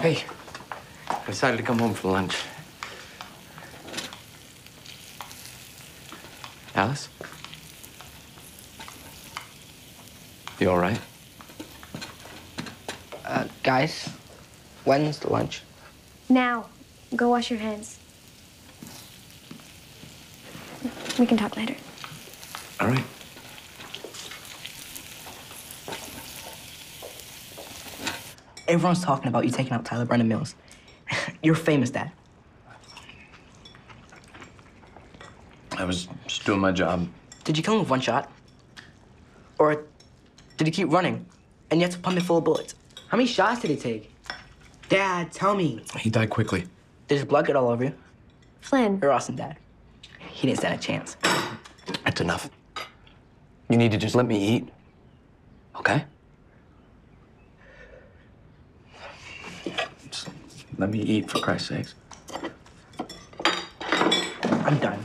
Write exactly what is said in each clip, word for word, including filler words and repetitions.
Hey, I decided to come home for lunch. Alice? You all right? Uh, guys, when's the lunch? Now, go wash your hands. We can talk later. All right. Everyone's talking about you taking out Tyler Brennan Mills. You're famous, Dad. I was just doing my job. Did you kill him with one shot? Or did he keep running and you had to pump it full of bullets? How many shots did he take? Dad, tell me. He died quickly. Did his blood get all over you? Flynn. You're awesome, Dad. He didn't stand a chance. That's enough. You need to just let me eat, okay? Just let me eat, for Christ's sakes. I'm done.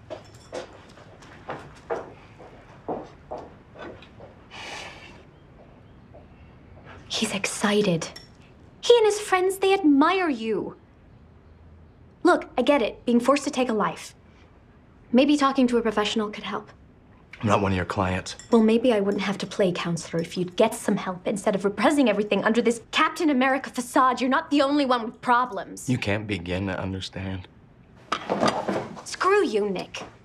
He's excited. He and his friends, they admire you. Look, I get it, being forced to take a life. Maybe talking to a professional could help. I'm not one of your clients. Well, maybe I wouldn't have to play counselor if you'd get some help instead of repressing everything under this Captain America facade. You're not the only one with problems. You can't begin to understand. Screw you, Nick.